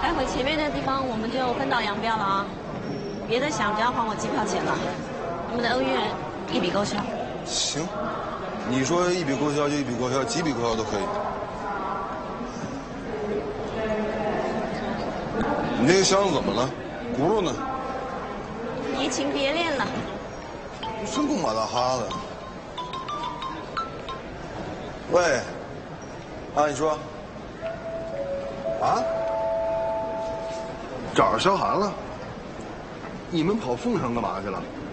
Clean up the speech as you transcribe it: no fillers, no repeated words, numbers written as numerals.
待会前面那个地方我们就分道扬镳了啊！别的想着要还我机票钱了，我们的恩怨一笔勾销。 行，你说一笔勾销就一笔勾销，几笔勾销都可以。你那个箱子怎么了？轱辘呢？ 移情别恋了。 真够马大哈的。喂，啊，你说，啊，找着萧寒了？你们跑凤城干嘛去了？